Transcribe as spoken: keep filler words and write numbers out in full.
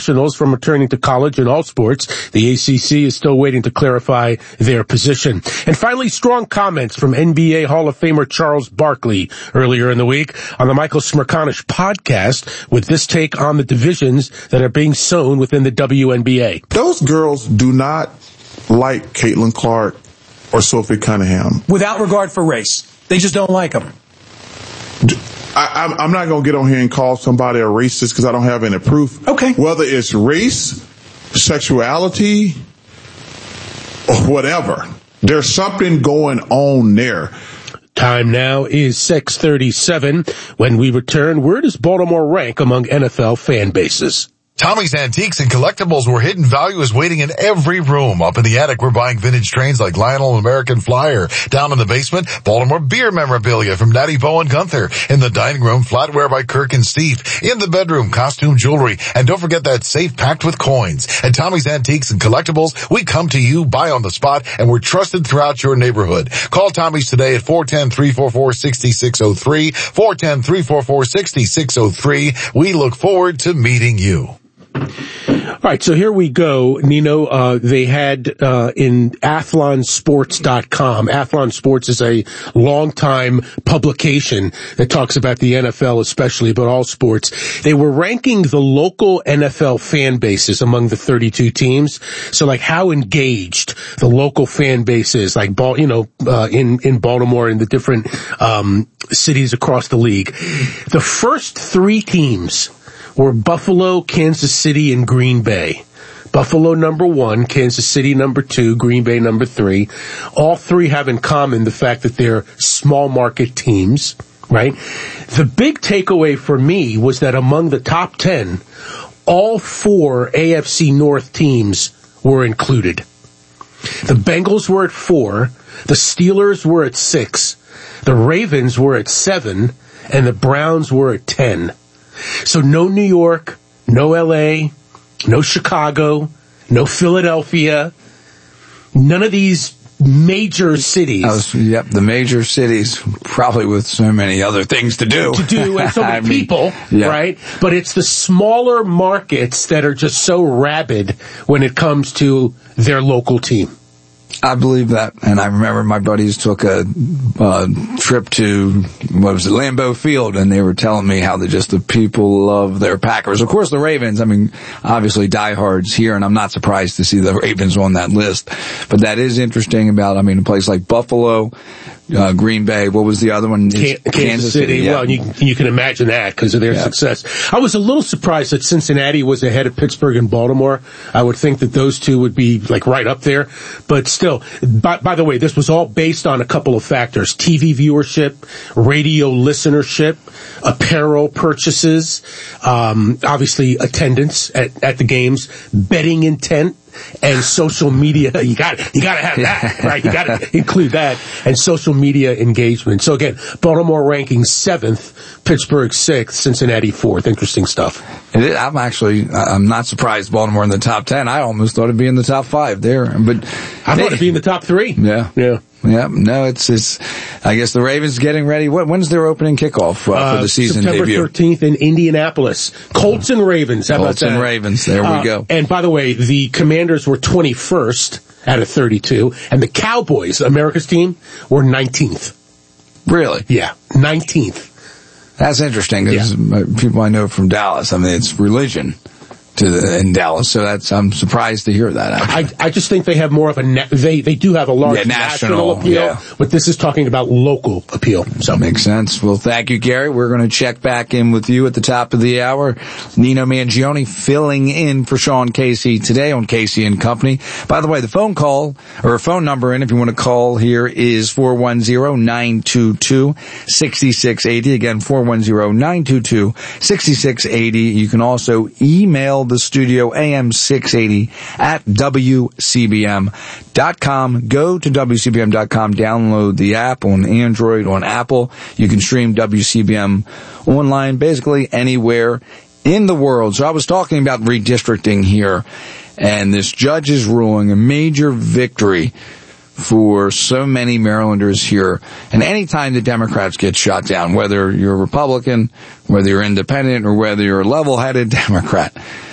professionals from returning to college in all sports. The A C C is still waiting to clarify their position. And finally, strong comments from N B A Hall of Famer Charles Barkley earlier in the week on the Michael Smerconish podcast with this take on the divisions that are being sown within the W N B A. Those girls do not like Caitlin Clark or Sophie Cunningham. Without regard for race. They just don't like them. I, I'm not going to get on here and call somebody a racist because I don't have any proof. Okay. Whether it's race, sexuality, or whatever, there's something going on there. Time now is six thirty-seven. When we return, where does Baltimore rank among N F L fan bases? Tommy's Antiques and Collectibles, where hidden value is waiting in every room. Up in the attic, we're buying vintage trains like Lionel and American Flyer. Down in the basement, Baltimore beer memorabilia from Natty Bow and Gunther. In the dining room, flatware by Kirk and Steve. In the bedroom, costume jewelry. And don't forget that safe packed with coins. At Tommy's Antiques and Collectibles, we come to you, buy on the spot, and we're trusted throughout your neighborhood. Call Tommy's today at four one zero, three four four, six six zero three, four one zero, three four four, six six zero three. We look forward to meeting you. All right, so here we go, Nino. Uh, they had uh, in athlon sports dot com. Athlon Sports is a longtime publication that talks about the N F L especially, but all sports. They were ranking the local N F L fan bases among the thirty-two teams. So, like, how engaged the local fan base is, like, you know, uh, in in Baltimore and the different um, cities across the league. The first three teams were Buffalo, Kansas City, and Green Bay. Buffalo number one, Kansas City number two, Green Bay number three. All three have in common the fact that they're small market teams, right? The big takeaway for me was that among the top ten, all four A F C North teams were included. The Bengals were at four, the Steelers were at six, the Ravens were at seven, and the Browns were at ten. So no New York, no L A, no Chicago, no Philadelphia, none of these major cities. Was, yep, the major cities, probably with so many other things to do. To do, and so many I people, mean, yeah. right? But it's the smaller markets that are just so rabid when it comes to their local team. I believe that, and I remember my buddies took a uh, trip to, what was it, Lambeau Field, and they were telling me how the, just the people love their Packers. Of course, the Ravens, I mean, obviously diehards here, and I'm not surprised to see the Ravens on that list. But that is interesting about, I mean, a place like Buffalo, uh, Green Bay, what was the other one? Kansas, Kansas City. City yeah. Well, you, you can imagine that because of their yeah. success. I was a little surprised that Cincinnati was ahead of Pittsburgh and Baltimore. I would think that those two would be like right up there. But still, by, by the way, this was all based on a couple of factors. T V viewership, radio listenership, apparel purchases, um, obviously attendance at, at the games, betting intent, and social media. You got you got to have that, right? You got to include that, and social media engagement. So again, Baltimore ranking seventh, Pittsburgh sixth, Cincinnati fourth. Interesting stuff. It, I'm actually I'm not surprised Baltimore in the top ten. I almost thought it'd be in the top five there, but I thought it'd be in the top three. Yeah, yeah. Yeah, no, it's, it's, I guess the Ravens getting ready. When, when's their opening kickoff uh, uh, for the season September debut? September thirteenth in Indianapolis. Colts and Ravens. How Colts about that? and Ravens. There we uh, go. And by the way, the Commanders were twenty-first out of thirty-two, and the Cowboys, America's team, were nineteenth. Really? Yeah, nineteenth. That's interesting because yeah. people I know from Dallas, I mean, it's religion to the, in Dallas, so that's I'm surprised to hear that. Actually. I I just think they have more of a na- they they do have a large yeah, national, national appeal, yeah. but this is talking about local appeal. So makes sense. Well, thank you, Gary. We're going to check back in with you at the top of the hour. Nino Mangione filling in for Sean Casey today on Casey and Company. By the way, the phone call or phone number in if you want to call here is four one zero, nine two two, six six eight zero. Again, four one zero, nine two two, six six eight zero. You can also email the studio A M six eighty at W C B M dot com. Go to W C B M dot com, download the app on Android, on Apple. You can stream W C B M online basically anywhere in the world. So I was talking about redistricting here, and this judge's ruling, a major victory for so many Marylanders here. And anytime the Democrats get shot down, whether you're a Republican, whether you're independent, or whether you're a level-headed Democrat,